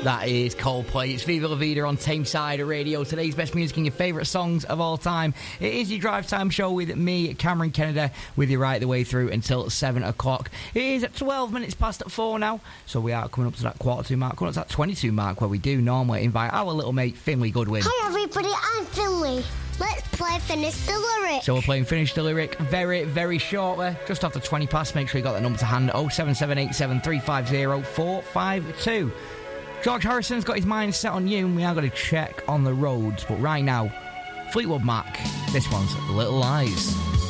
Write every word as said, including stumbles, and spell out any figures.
That is Coldplay. It's Viva La Vida on Tameside Radio. Today's best music and your favourite songs of all time. It is your drive time show with me, Cameron Kennedy, with you right the way through until seven o'clock. It is at twelve minutes past four now, so we are coming up to that quarter two mark, coming up to that twenty-two mark, where we do normally invite our little mate Finley Goodwin. Hi everybody, I'm Finley. Let's play Finish the Lyric. So we're playing Finish the Lyric very, very shortly. Just after twenty past, make sure you got that number to hand, oh seven seven eight seven three five oh four five two. George Harrison's got his mind set on you, and we are going to check on the roads. But right now, Fleetwood Mac. This one's Little Lies.